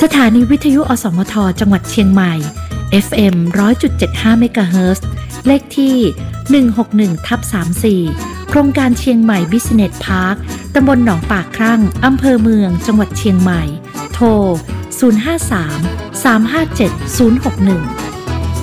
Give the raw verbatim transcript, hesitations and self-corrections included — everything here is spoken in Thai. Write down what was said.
สถานีวิทยุอสมทจังหวัดเชียงใหม่ เอฟ เอ็ม หนึ่งร้อยจุดเจ็ดห้า เมกะเฮิรตซ์ เลขที่ หนึ่งหกหนึ่งทับสามสี่ โครงการเชียงใหม่บิสเนสพาร์ค ตำบลหนองปากครั่ง อำเภอเมือง จังหวัดเชียงใหม่ โทร ศูนย์ ห้า สาม สาม ห้า เจ็ด ศูนย์ หก หนึ่ง